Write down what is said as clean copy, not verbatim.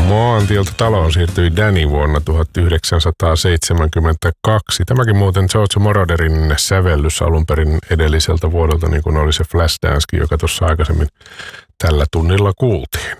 Maantieltä taloon siirtyi Danny vuonna 1972. Tämäkin muuten George Moroderin sävellys alun perin edelliseltä vuodelta, niin kuin oli se Flashdance, joka tuossa aikaisemmin tällä tunnilla kuultiin.